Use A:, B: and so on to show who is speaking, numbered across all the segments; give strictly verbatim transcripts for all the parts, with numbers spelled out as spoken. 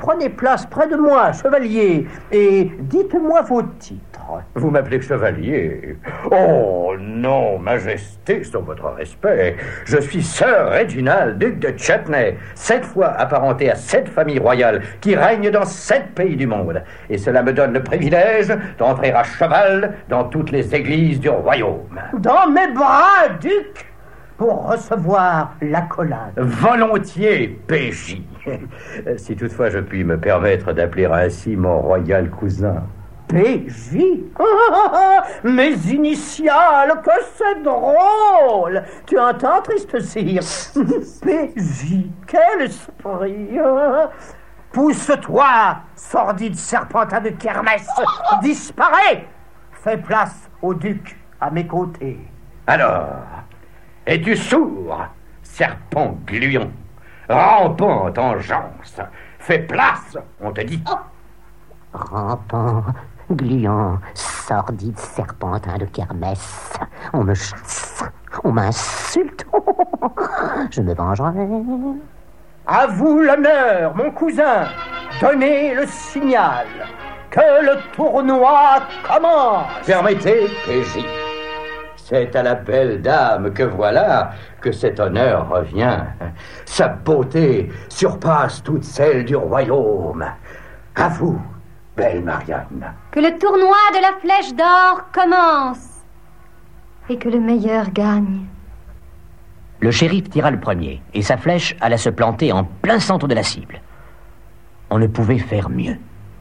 A: prenez place près de moi, chevalier, et dites-moi vos titres.
B: Vous m'appelez chevalier? Oh non, majesté, sur votre respect. Je suis Sir Reginald, duc de Chutney, sept fois apparenté à sept familles royales qui règnent dans sept pays du monde. Et cela me donne le privilège d'entrer à cheval dans toutes les églises du royaume.
A: Dans mes bras, duc, pour recevoir l'accolade.
B: Volontiers, P J. Si toutefois je puis me permettre d'appeler ainsi mon royal cousin.
A: P J Mes initiales, que c'est drôle. Tu entends, triste sire? P J, quel esprit. Pousse-toi, sordide serpentin de kermesse. Disparais. Fais place au duc à mes côtés.
B: Alors, es-tu sourd, serpent gluon, rampant engeance? Fais place, on te dit.
C: Rampant, gluant, sordide serpentin de kermesse. On me chasse, on m'insulte. Je me vengerai.
A: À vous l'honneur, mon cousin. Donnez le signal. Que le tournoi commence.
B: Permettez, P J. C'est à la belle dame que voilà que cet honneur revient. Sa beauté surpasse toutes celles du royaume. À vous, belle Marianne.
D: Que le tournoi de la flèche d'or commence et que le meilleur gagne.
E: Le shérif tira le premier et sa flèche alla se planter en plein centre de la cible. On ne pouvait faire mieux.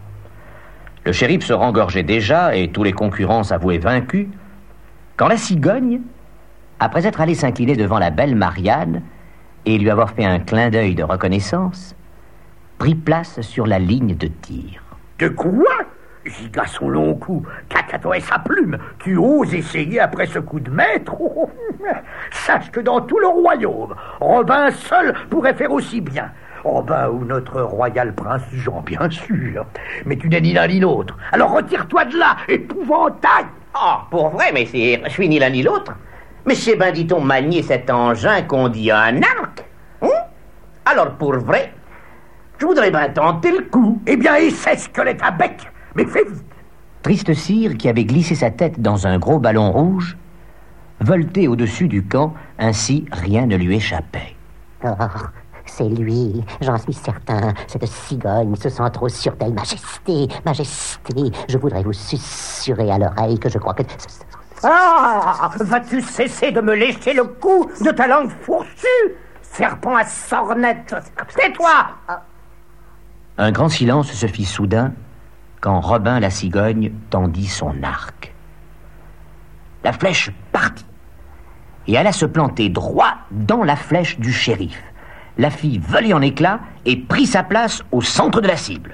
E: Le shérif se rengorgeait déjà et tous les concurrents s'avouaient vaincus quand la cigogne, après être allée s'incliner devant la belle Marianne et lui avoir fait un clin d'œil de reconnaissance, prit place sur la ligne de tir.
F: De quoi? Giga son long cou, Cacato et sa plume, tu oses essayer après ce coup de maître? Oh, sache que dans tout le royaume, Robin seul pourrait faire aussi bien. Robin ou notre royal prince Jean, bien sûr. Mais tu n'es ni l'un ni l'autre. Alors retire-toi de là, épouvantail!
G: Oh, pour vrai, messire, je suis ni l'un ni l'autre. Mais c'est ben, dit-on, manier cet engin qu'on dit un arc. Hein? Alors, pour vrai, je voudrais bien tenter le coup.
F: Eh bien, essaie, squelette à bec, mais fais vite.
E: Triste Sire, qui avait glissé sa tête dans un gros ballon rouge, voltait au-dessus du camp, ainsi rien ne lui échappait.
C: Oh, c'est lui, j'en suis certain. Cette cigogne se sent trop sûre d'elle. Majesté, majesté, je voudrais vous susurrer à l'oreille que je crois que...
A: Ah, vas-tu cesser de me lécher le cou de ta langue fourchue, serpent à sornette? Tais-toi!
E: Un grand silence se fit soudain quand Robin la cigogne tendit son arc. La flèche partit et alla se planter droit dans la flèche du shérif. La fit voler en éclats et prit sa place au centre de la cible.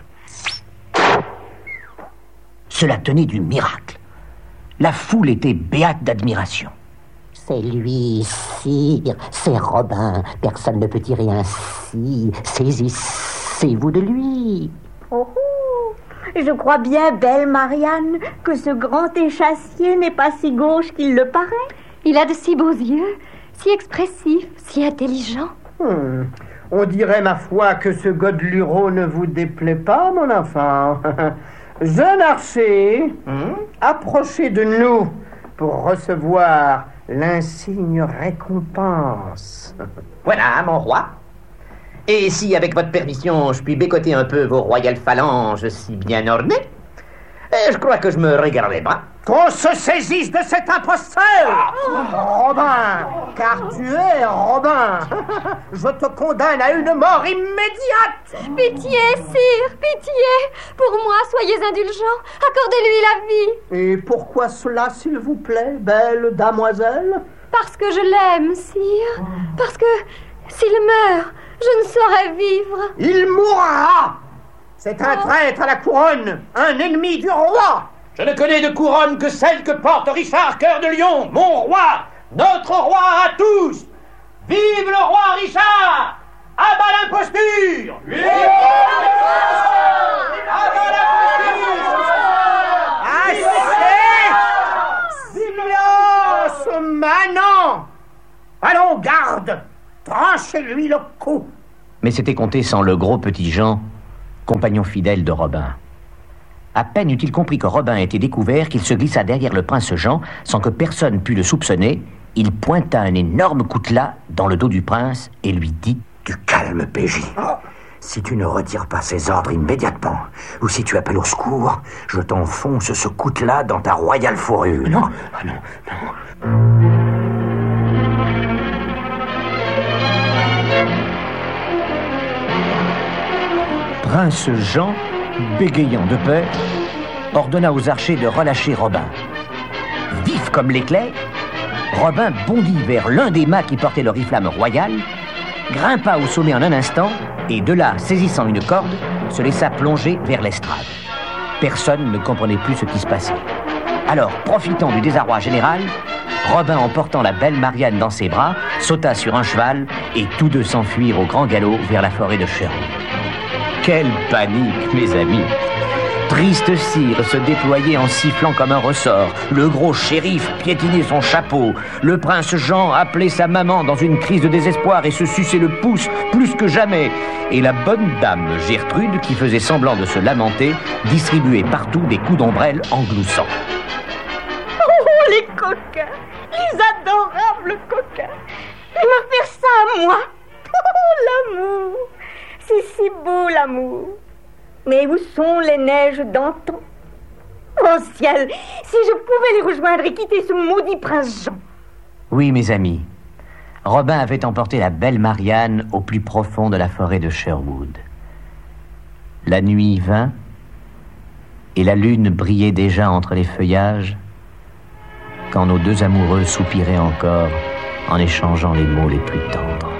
E: Cela tenait du miracle. La foule était béate d'admiration.
C: C'est lui, sire, c'est Robin. Personne ne peut tirer ainsi. Saisissez-vous de lui.
H: Oh, oh. Je crois bien, belle Marianne, que ce grand échassier n'est pas si gauche qu'il le paraît.
D: Il a de si beaux yeux, si expressifs, si intelligents.
A: Hmm. On dirait, ma foi, que ce Godelureau ne vous déplaît pas, mon enfant. Jeune archer, hmm? approchez de nous pour recevoir l'insigne récompense.
G: Voilà, mon roi. Et si, avec votre permission, je puis bécoter un peu vos royales phalanges si bien ornées, je crois que je me regarderai pas.
A: Qu'on se saisisse de cet imposteur! Oh, Robin, car tu es Robin. Je te condamne à une mort immédiate.
D: Pitié, sire, pitié. Pour moi, soyez indulgents. Accordez-lui la vie.
A: Et pourquoi cela, s'il vous plaît, belle damoiselle?
D: Parce que je l'aime, sire. Parce que s'il meurt, je ne saurais vivre.
A: Il mourra. C'est un oh. traître à la couronne, un ennemi du roi.
I: Je ne connais de couronne que celle que porte Richard Cœur de Lion, mon roi, notre roi à tous. Vive le roi Richard! À bas l'imposture! Vive
A: à bas l'imposture! Assez! Silence, manant! Allons, garde! Tranchez-lui le cou!
E: Mais c'était compté sans le gros petit Jean, compagnon fidèle de Robin. À peine eut-il compris que Robin était découvert qu'il se glissa derrière le prince Jean sans que personne pût le soupçonner. Il pointa un énorme coutelas dans le dos du prince et lui dit:
B: Du calme, P J. Si tu ne retires pas ces ordres immédiatement, ou si tu appelles au secours, je t'enfonce ce coutelas dans ta royale fourrure.
E: Non, ah non, non. Prince Jean, bégayant de peur, ordonna aux archers de relâcher Robin. Vif comme l'éclair, Robin bondit vers l'un des mâts qui portait l'oriflamme royale, grimpa au sommet en un instant, et de là, saisissant une corde, se laissa plonger vers l'estrade. Personne ne comprenait plus ce qui se passait. Alors, profitant du désarroi général, Robin, emportant la belle Marianne dans ses bras, sauta sur un cheval, et tous deux s'enfuirent au grand galop vers la forêt de Sherwood. Quelle panique, mes amis! Triste cire se déployait en sifflant comme un ressort. Le gros shérif piétinait son chapeau. Le prince Jean appelait sa maman dans une crise de désespoir et se suçait le pouce plus que jamais. Et la bonne dame Gertrude, qui faisait semblant de se lamenter, distribuait partout des coups d'ombrelle en gloussant.
H: Oh, les coquins! Les adorables coquins! De me faire ça à moi! Oh, l'amour! C'est si beau, l'amour! Mais où sont les neiges d'antan? Oh ciel, si je pouvais les rejoindre et quitter ce maudit prince Jean.
E: Oui, mes amis, Robin avait emporté la belle Marianne au plus profond de la forêt de Sherwood. La nuit vint, et la lune brillait déjà entre les feuillages, quand nos deux amoureux soupiraient encore en échangeant les mots les plus tendres.